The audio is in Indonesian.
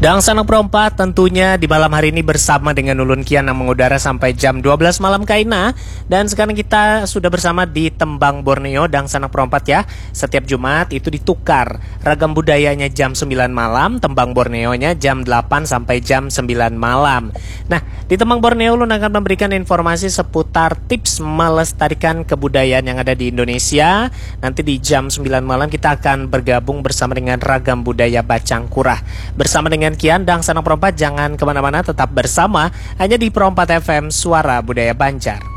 Dan Sanak Perompak tentunya di malam hari ini bersama dengan Ulun Kian yang mengudara sampai jam 12 malam Kaina. Dan sekarang kita sudah bersama di Tembang Borneo dan Sanak Perompak ya. Setiap Jumat itu ditukar. Ragam budayanya jam 9 malam, Tembang Borneonya jam 8 sampai jam 9 malam. Nah, di Tembang Borneo Ulun akan memberikan informasi seputar tips melestarikan kebudayaan yang ada di Indonesia. Nanti di jam 9 malam kita akan bergabung bersama dengan Ragam Budaya Bacangkurah. Bersama dengan Kian dan Sanak Perompak, jangan kemana-mana, tetap bersama hanya di Perompak FM Suara Budaya Banjar.